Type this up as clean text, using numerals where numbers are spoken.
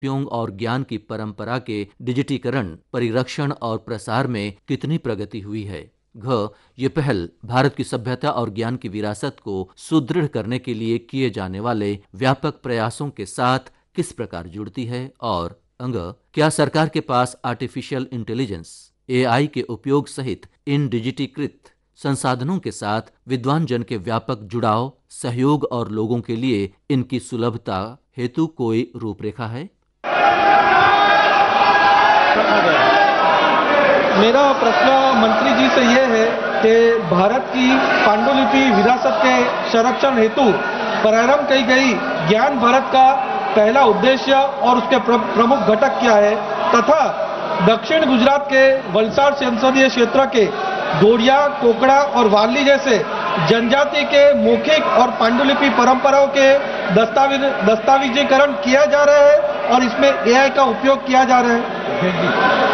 लिपियों और ज्ञान की परंपरा के डिजिटीकरण, परिरक्षण और प्रसार में कितनी प्रगति हुई है। ये पहल भारत की सभ्यता और ज्ञान की विरासत को सुदृढ़ करने के लिए किए जाने वाले व्यापक प्रयासों के साथ किस प्रकार जुड़ती है। और क्या सरकार के पास आर्टिफिशियल इंटेलिजेंस AI के उपयोग सहित इन डिजिटीकृत संसाधनों के साथ विद्वान जन के व्यापक जुड़ाव, सहयोग और लोगों के लिए इनकी सुलभता हेतु कोई रूपरेखा है? मेरा प्रश्न मंत्री जी से यह है कि भारत की पांडुलिपि विरासत के संरक्षण हेतु प्रारंभ की गई ज्ञान भारत का पहला उद्देश्य और उसके प्रमुख घटक क्या है, तथा दक्षिण गुजरात के वलसाड संसदीय क्षेत्र के गोड़िया, कोकड़ा और वाली जैसे जनजाति के मौखिक और पांडुलिपि परंपराओं के दस्तावेजीकरण किया जा रहा है और इसमें AI का उपयोग किया जा रहा है।